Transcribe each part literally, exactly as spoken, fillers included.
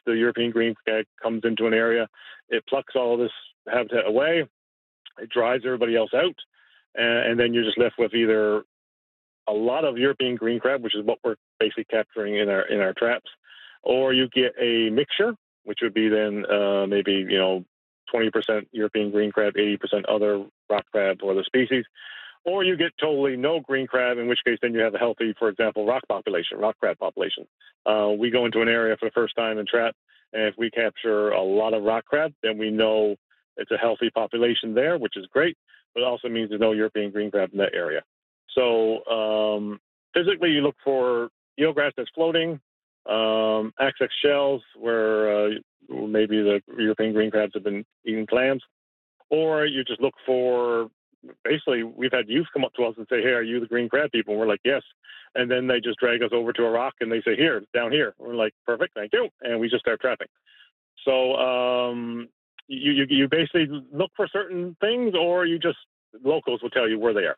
the European green crab comes into an area, it plucks all this habitat away, it drives everybody else out, and, and then you're just left with either a lot of European green crab, which is what we're basically capturing in our in our traps, or you get a mixture, which would be then uh, maybe you know twenty percent European green crab, eighty percent other rock crab or other species, or you get totally no green crab, in which case then you have a healthy, for example, rock population, rock crab population. Uh, we go into an area for the first time and trap, and if we capture a lot of rock crab, then we know it's a healthy population there, which is great, but it also means there's no European green crab in that area. So um, physically, you look for eelgrass that's floating, um, Axex shells where uh, maybe the European green crabs have been eating clams, or you just look for, basically, we've had youth come up to us and say, hey, are you the green crab people? And we're like, yes. And then they just drag us over to a rock and they say, here, down here. We're like, perfect, thank you. And we just start trapping. So um, you, you, you basically look for certain things, or you just, locals will tell you where they are.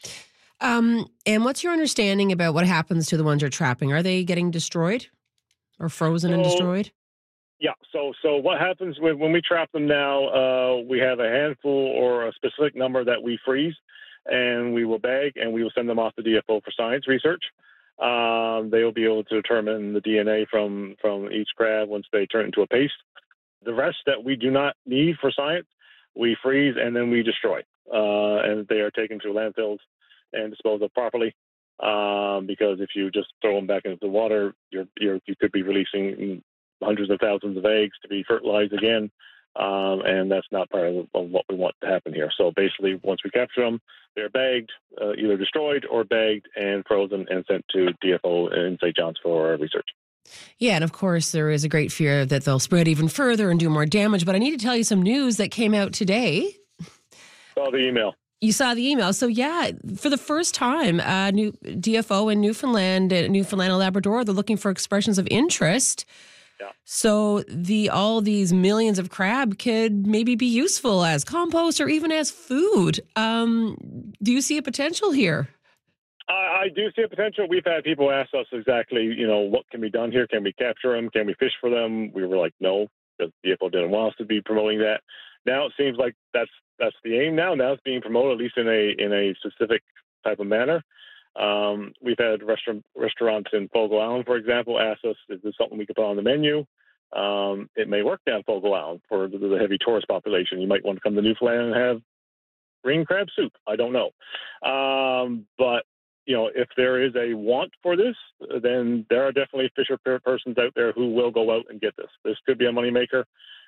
Um, and what's your understanding about what happens to the ones you're trapping? Are they getting destroyed or frozen so, and destroyed? Yeah. So, so what happens when, when we trap them now? Uh, we have a handful or a specific number that we freeze, and we will bag, and we will send them off to D F O for science research. Um, they will be able to determine the D N A from from each crab once they turn into a paste. The rest that we do not need for science, we freeze and then we destroy, uh, and they are taken to landfills and disposed of properly, um, because if you just throw them back into the water, you're, you're, you could be releasing hundreds of thousands of eggs to be fertilized again, um, and that's not part of, of what we want to happen here. So basically, once we capture them, they're bagged, uh, either destroyed or bagged and frozen and sent to D F O in Saint John's for research. Yeah, and of course, there is a great fear that they'll spread even further and do more damage, but I need to tell you some news that came out today. Saw the email. You saw the email. So, yeah, for the first time, uh, new D F O in Newfoundland, uh, Newfoundland and Labrador, they're looking for expressions of interest. Yeah. So the all these millions of crab could maybe be useful as compost or even as food. Um, do you see a potential here? I, I do see a potential. We've had people ask us exactly, you know, what can be done here? Can we capture them? Can we fish for them? We were like, no, because D F O didn't want us to be promoting that. Now it seems like that's that's the aim now. Now it's being promoted, at least in a in a specific type of manner. Um, we've had restaurant, restaurants in Fogo Island, for example, ask us, is this something we could put on the menu? Um, it may work down Fogo Island for the, the heavy tourist population. You might want to come to Newfoundland and have green crab soup. I don't know. Um, but, you know, if there is a want for this, then there are definitely fisher persons out there who will go out and get this. This could be a moneymaker.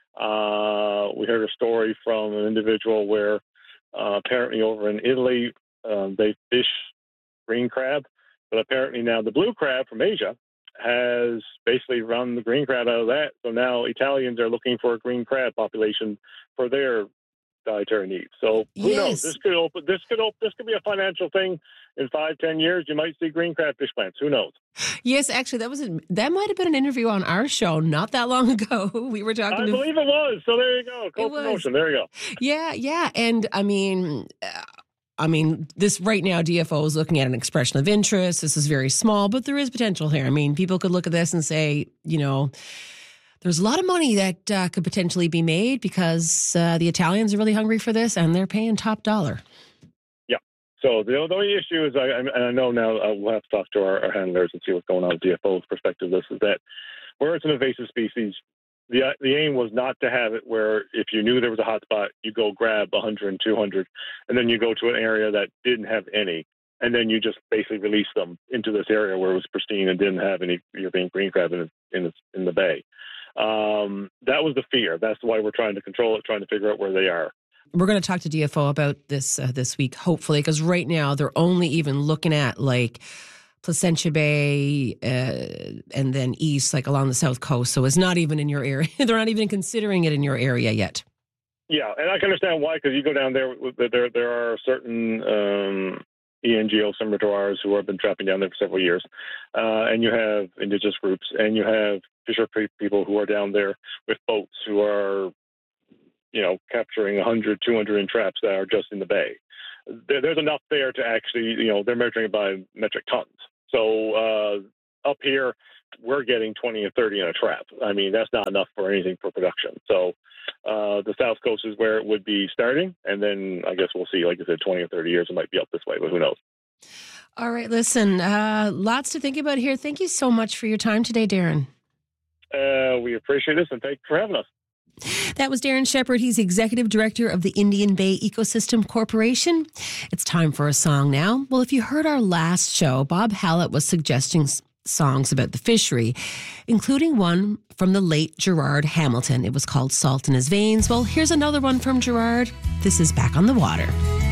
Uh, we heard a story from an individual where uh, apparently over in Italy, um, they fish green crab, but apparently now the blue crab from Asia has basically run the green crab out of that. So now Italians are looking for a green crab population for their dietary needs. So who yes. knows? This could open. This could open. This could be a financial thing. In five, ten years, you might see green crab fish plants. Who knows? Yes, actually, that was a, that might have been an interview on our show not that long ago. We were talking. I to, believe it was. So there you go. Co-promotion. There you go. Yeah, yeah, and I mean. Uh, I mean, this right now, D F O is looking at an expression of interest. This is very small, but there is potential here. I mean, people could look at this and say, you know, there's a lot of money that uh, could potentially be made because uh, the Italians are really hungry for this and they're paying top dollar. Yeah. So the, the only issue is, I, and I know now uh, we'll have to talk to our, our handlers and see what's going on with D F O's perspective. This is that where it's an invasive species, The the aim was not to have it where if you knew there was a hot spot, you go grab one hundred, two hundred, and then you go to an area that didn't have any, and then you just basically release them into this area where it was pristine and didn't have any European green crab in in, in the bay. Um, that was the fear. That's why we're trying to control it, trying to figure out where they are. We're going to talk to D F O about this uh, this week, hopefully, because right now they're only even looking at like Placentia Bay, uh, and then east, like along the south coast. So it's not even in your area. They're not even considering it in your area yet. Yeah, and I can understand why, because you go down there, there there are certain um, E N G O cimbratoires who have been trapping down there for several years, uh, and you have indigenous groups, and you have fisher people who are down there with boats who are, you know, capturing one hundred, two hundred in traps that are just in the bay. There, there's enough there to actually, you know, they're measuring it by metric tons. So uh, up here, we're getting twenty and thirty in a trap. I mean, that's not enough for anything for production. So uh, the South Coast is where it would be starting. And then I guess we'll see, like I said, twenty or thirty years, it might be up this way, but who knows? All right, listen, uh, lots to think about here. Thank you so much for your time today, Darren. Uh, we appreciate this, and thanks for having us. That was Darren Shepherd. He's Executive Director of the Indian Bay Ecosystem Corporation. It's time for a song now. Well, if you heard our last show, Bob Hallett was suggesting songs about the fishery, including one from the late Gerard Hamilton. It was called Salt in His Veins. Well, here's another one from Gerard. This is Back on the Water.